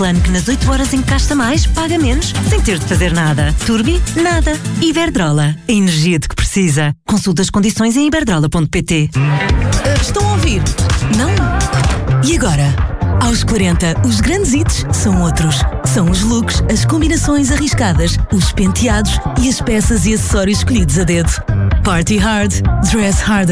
Plano que nas 8 horas encasta mais, paga menos, sem ter de fazer nada. Turbi, nada. Iberdrola, a energia de que precisa. Consulta as condições em iberdrola.pt. Estão a ouvir? Não? E agora? Aos 40, os grandes hits são outros. São os looks, as combinações arriscadas, os penteados e as peças e acessórios escolhidos a dedo. Party hard, dress hard.